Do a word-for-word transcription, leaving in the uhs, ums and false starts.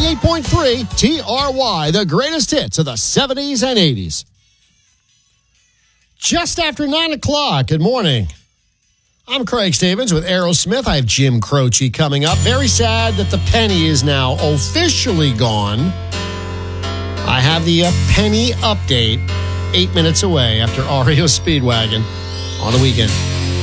ninety-eight point three T R Y, the greatest hits of the seventies and eighties. Just after nine o'clock. Good morning. I'm Craig Stevens with Aerosmith. I have Jim Croce coming up. Very sad that the penny is now officially gone. I have the uh, penny update eight minutes away after R E O Speedwagon on the weekend.